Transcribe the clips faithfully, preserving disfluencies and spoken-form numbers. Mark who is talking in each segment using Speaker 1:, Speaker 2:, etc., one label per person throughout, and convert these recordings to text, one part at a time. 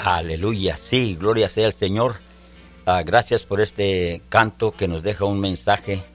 Speaker 1: Aleluya, sí, gloria sea al Señor. Uh, gracias por este canto que nos deja un mensaje.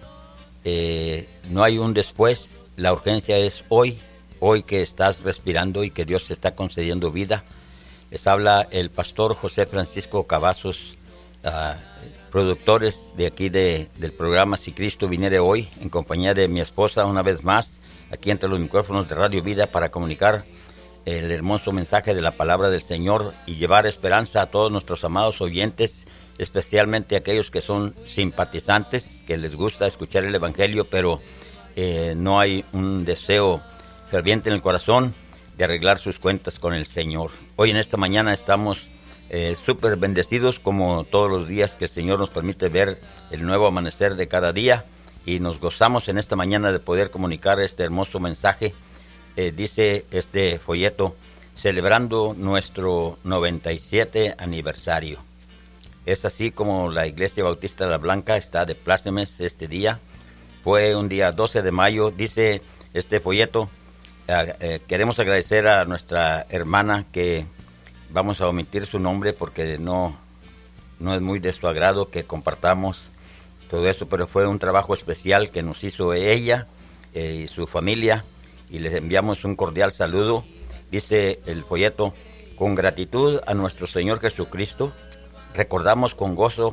Speaker 1: Eh, no hay un después, la urgencia es hoy, hoy que estás respirando y que Dios te está concediendo vida. Les habla el pastor José Francisco Cavazos, uh, productores de aquí de, del programa Si Cristo Viniere Hoy, en compañía de mi esposa una vez más, aquí entre los micrófonos de Radio Vida para comunicar el hermoso mensaje de la palabra del Señor y llevar esperanza a todos nuestros amados oyentes, especialmente aquellos que son simpatizantes, que les gusta escuchar el Evangelio, pero eh, no hay un deseo ferviente en el corazón de arreglar sus cuentas con el Señor. Hoy en esta mañana estamos eh, súper bendecidos, como todos los días que el Señor nos permite ver el nuevo amanecer de cada día, y nos gozamos en esta mañana de poder comunicar este hermoso mensaje. Eh, dice este folleto, celebrando nuestro noventa y siete aniversario. Es así como la Iglesia Bautista de la Blanca está de plácemes este día. Fue un día doce de mayo, dice este folleto. Eh, eh, queremos agradecer a nuestra hermana, que vamos a omitir su nombre porque no, no es muy de su agrado que compartamos todo eso, pero fue un trabajo especial que nos hizo ella eh, y su familia, y les enviamos un cordial saludo. Dice el folleto, con gratitud a nuestro Señor Jesucristo, recordamos con gozo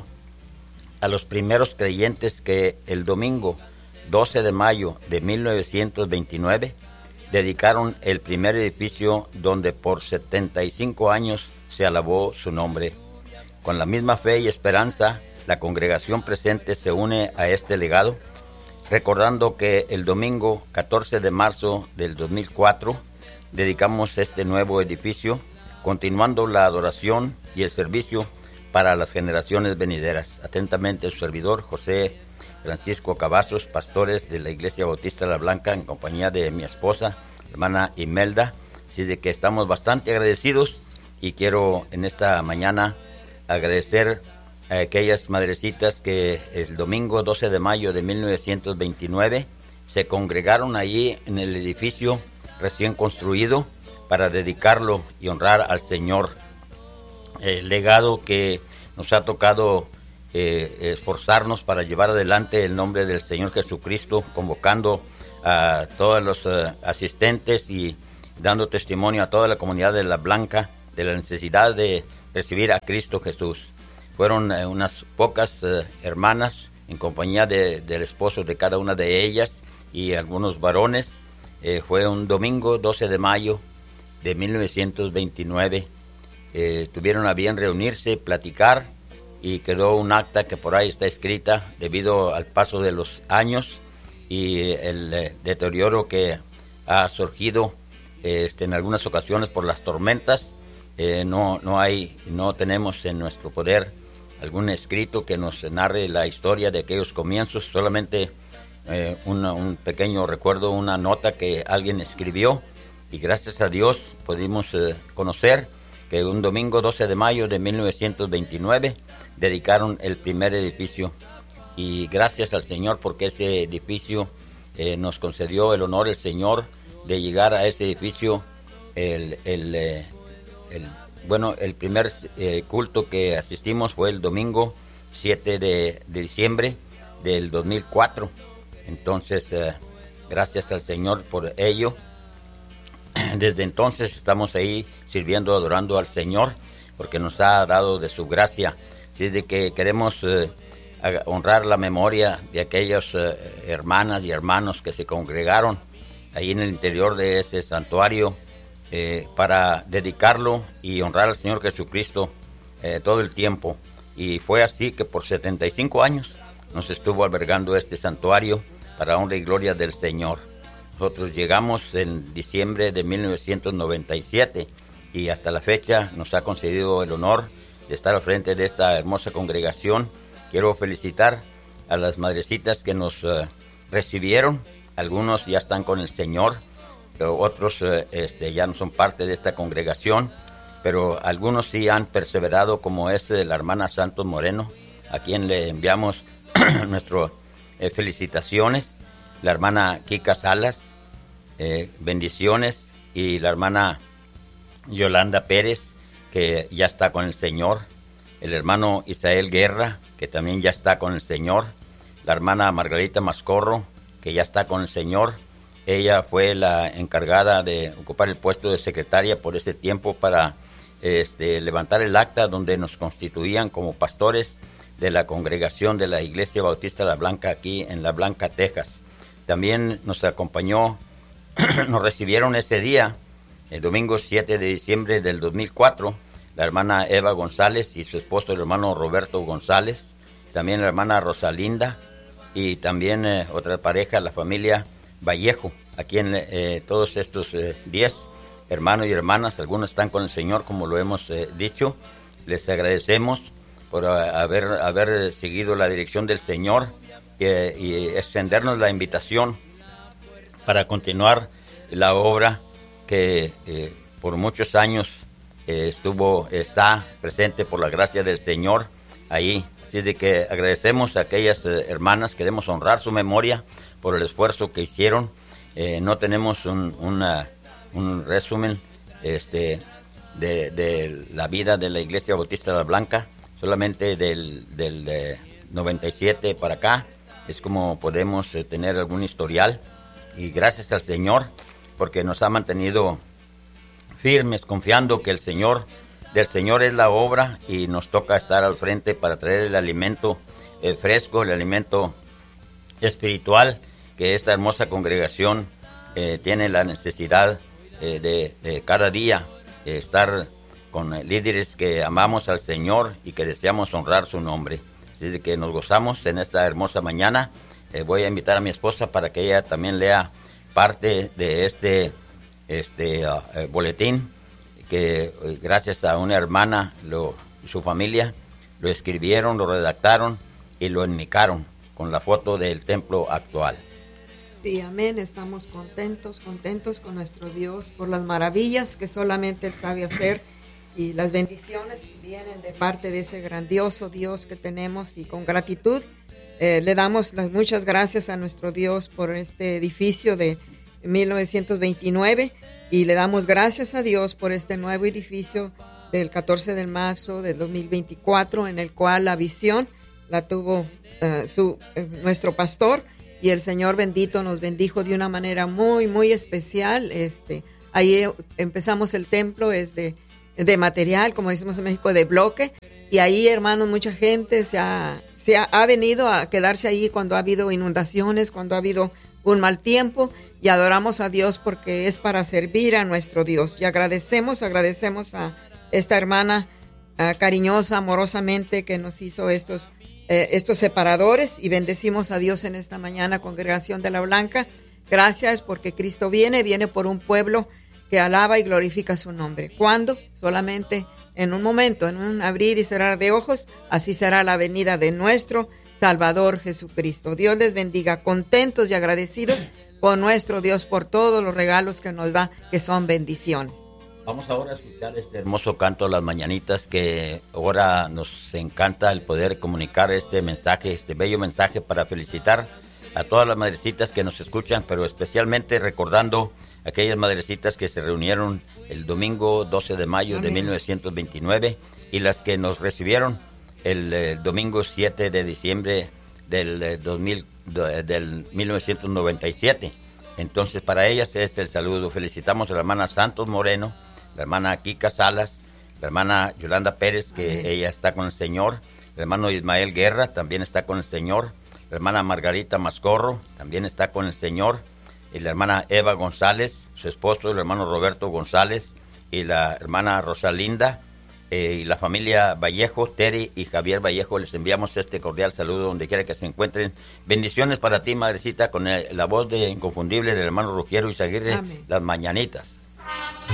Speaker 1: a los primeros creyentes que el domingo doce de mayo de mil novecientos veintinueve dedicaron el primer edificio donde por setenta y cinco años se alabó su nombre. Con la misma fe y esperanza, la congregación presente se une a este legado, recordando que el domingo catorce de marzo del dos mil cuatro dedicamos este nuevo edificio, continuando la adoración y el servicio para las generaciones venideras. Atentamente su servidor, José Francisco Cavazos, pastores de la Iglesia Bautista de la Blanca, en compañía de mi esposa, hermana Imelda. Así de que estamos bastante agradecidos, y quiero en esta mañana agradecer a aquellas madrecitas que el domingo doce de mayo de mil novecientos veintinueve se congregaron allí en el edificio recién construido para dedicarlo y honrar al Señor. El legado que nos ha tocado eh, esforzarnos para llevar adelante el nombre del Señor Jesucristo, convocando a todos los uh, asistentes y dando testimonio a toda la comunidad de La Blanca de la necesidad de recibir a Cristo Jesús. Fueron eh, unas pocas eh, hermanas en compañía de, del esposo de cada una de ellas y algunos varones. Eh, fue un domingo doce de mayo de mil novecientos veintinueve. Eh, tuvieron a bien reunirse, platicar, y quedó un acta que por ahí está escrita debido al paso de los años y el eh, deterioro que ha surgido eh, este, en algunas ocasiones por las tormentas. Eh, no, no hay, no tenemos en nuestro poder algún escrito que nos narre la historia de aquellos comienzos, solamente eh, una, un pequeño recuerdo, una nota que alguien escribió, y gracias a Dios pudimos eh, conocer que un domingo doce de mayo de mil novecientos veintinueve dedicaron el primer edificio, y gracias al Señor porque ese edificio eh, nos concedió el honor el Señor de llegar a ese edificio. El, el, eh, el Bueno, el primer eh, culto que asistimos fue el domingo siete de, de diciembre del dos mil cuatro. Entonces, eh, gracias al Señor por ello. Desde entonces estamos ahí sirviendo, adorando al Señor, porque nos ha dado de su gracia. Así de que queremos eh, honrar la memoria de aquellas eh, hermanas y hermanos que se congregaron ahí en el interior de ese santuario, Eh, para dedicarlo y honrar al Señor Jesucristo eh, todo el tiempo. Y fue así que por setenta y cinco años nos estuvo albergando este santuario para honra y gloria del Señor. Nosotros llegamos en diciembre de mil novecientos noventa y siete, y hasta la fecha nos ha concedido el honor de estar al frente de esta hermosa congregación. Quiero felicitar a las madrecitas que nos uh, recibieron. Algunos ya están con el Señor, otros eh, este, ya no son parte de esta congregación, pero algunos sí han perseverado, como es eh, la hermana Santos Moreno, a quien le enviamos nuestras eh, felicitaciones, la hermana Kika Salas, eh, bendiciones, y la hermana Yolanda Pérez, que ya está con el Señor, el hermano Isael Guerra, que también ya está con el Señor, la hermana Margarita Mascorro, que ya está con el Señor. Ella fue la encargada de ocupar el puesto de secretaria por ese tiempo para este, levantar el acta donde nos constituían como pastores de la congregación de la Iglesia Bautista La Blanca aquí en La Blanca, Texas. También nos acompañó, nos recibieron ese día, el domingo siete de diciembre del dos mil cuatro, la hermana Eva González y su esposo, el hermano Roberto González, también la hermana Rosalinda y también eh, otra pareja, la familia Vallejo. Aquí en eh, todos estos diez eh, hermanos y hermanas, algunos están con el Señor, como lo hemos eh, dicho. Les agradecemos por haber, haber seguido la dirección del Señor eh, y extendernos la invitación para continuar la obra que eh, por muchos años eh, estuvo, está presente por la gracia del Señor ahí. Así de que agradecemos a aquellas eh, hermanas, queremos honrar su memoria por el esfuerzo que hicieron. Eh, no tenemos un, una, un resumen este, de, de la vida de la Iglesia Bautista La Blanca, solamente del, del de noventa y siete para acá. Es como podemos eh, tener algún historial, y gracias al Señor porque nos ha mantenido firmes, confiando que el Señor, del Señor es la obra y nos toca estar al frente para traer el alimento eh, fresco, el alimento espiritual que esta hermosa congregación eh, tiene la necesidad eh, de, de cada día eh, estar con eh, líderes que amamos al Señor y que deseamos honrar su nombre. Así de que nos gozamos en esta hermosa mañana. Eh, voy a invitar a mi esposa para que ella también lea parte de este, este uh, eh, boletín que eh, gracias a una hermana lo, y su familia lo escribieron, lo redactaron y lo enmicaron con la foto del templo actual.
Speaker 2: Sí, amén. Estamos contentos, contentos con nuestro Dios por las maravillas que solamente Él sabe hacer, y las bendiciones vienen de parte de ese grandioso Dios que tenemos, y con gratitud eh, le damos las muchas gracias a nuestro Dios por este edificio de mil novecientos veintinueve, y le damos gracias a Dios por este nuevo edificio del catorce de marzo del dos mil veinticuatro, en el cual la visión la tuvo uh, su, uh, nuestro pastor, y el Señor bendito nos bendijo de una manera muy, muy especial. Este, ahí empezamos el templo, es de, de material, como decimos en México, de bloque, y ahí, hermanos, mucha gente se ha, se ha, ha venido a quedarse ahí cuando ha habido inundaciones, cuando ha habido un mal tiempo, y adoramos a Dios porque es para servir a nuestro Dios. Y agradecemos, agradecemos a esta hermana uh, cariñosa, amorosamente, que nos hizo estos Eh, estos separadores, y bendecimos a Dios en esta mañana, congregación de La Blanca. Gracias porque Cristo viene, viene por un pueblo que alaba y glorifica su nombre. ¿Cuándo? Solamente en un momento, en un abrir y cerrar de ojos. Así será la venida de nuestro Salvador Jesucristo. Dios les bendiga, contentos y agradecidos con nuestro Dios por todos los regalos que nos da, que son bendiciones.
Speaker 1: Vamos ahora a escuchar este hermoso canto, Las Mañanitas, que ahora nos encanta el poder comunicar este mensaje, este bello mensaje, para felicitar a todas las madrecitas que nos escuchan, pero especialmente recordando aquellas madrecitas que se reunieron el domingo doce de mayo Amén. De mil novecientos veintinueve, y las que nos recibieron el, el domingo siete de diciembre del, dos mil, del mil novecientos noventa y siete. Entonces, para ellas es el saludo. Felicitamos a la hermana Santos Moreno, la hermana Kika Salas, la hermana Yolanda Pérez, que Amén. Ella está con el Señor, el hermano Ismael Guerra también está con el Señor, la hermana Margarita Mascorro también está con el Señor, y la hermana Eva González, su esposo, el hermano Roberto González, y la hermana Rosalinda, eh, y la familia Vallejo, Terry y Javier Vallejo. Les enviamos este cordial saludo donde quiera que se encuentren. Bendiciones para ti, madrecita, con el, la voz de inconfundible del hermano Rugiero Izaguirre, Las Mañanitas.